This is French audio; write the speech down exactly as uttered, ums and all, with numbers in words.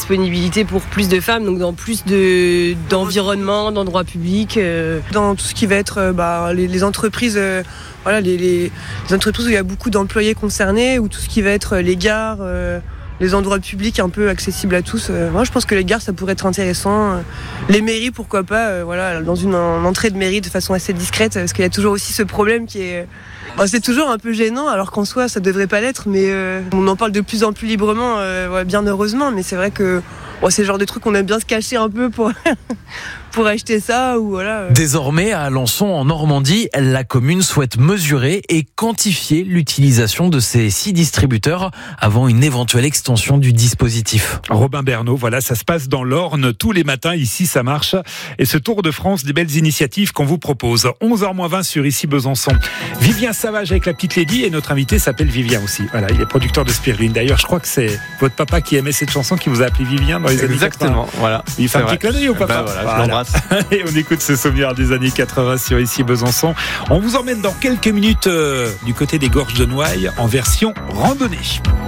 disponibilité pour plus de femmes, donc dans plus de, d'environnement, d'endroits publics. Euh. Dans tout ce qui va être euh, bah, les, les entreprises, euh, voilà, les, les, les entreprises où il y a beaucoup d'employés concernés, ou tout ce qui va être les gares, euh, les endroits publics un peu accessibles à tous. Euh, moi, je pense que les gares, ça pourrait être intéressant. Euh, les mairies, pourquoi pas, euh, voilà, dans une, une entrée de mairie de façon assez discrète, parce qu'il y a toujours aussi ce problème qui est... Bah, c'est toujours un peu gênant, alors qu'en soi, ça devrait pas l'être, mais euh, on en parle de plus en plus librement, euh, ouais, bien heureusement, mais c'est vrai que bon, c'est le genre de truc qu'on aime bien se cacher un peu pour... pour acheter ça ou voilà. Désormais, à Alençon, en Normandie, la commune souhaite mesurer et quantifier l'utilisation de ces six distributeurs avant une éventuelle extension du dispositif. Robin Bernot, voilà, ça se passe dans l'Orne tous les matins. Ici, ça marche. Et ce Tour de France, des belles initiatives qu'on vous propose. onze heures moins vingt sur Ici Besançon. Vivien Savage avec La Petite Lady et notre invité s'appelle Vivien aussi. Voilà, il est producteur de Spiruline. D'ailleurs, je crois que c'est votre papa qui aimait cette chanson qui vous a appelé Vivien dans les années Exactement, quatre-vingts. voilà. Il fait un petit clin d'œil au papa. Ben voilà, je l'embrasse. Et on écoute ce souvenir des années quatre-vingts sur Ici Besançon. On vous emmène dans quelques minutes euh, du côté des Gorges de Noailles en version randonnée.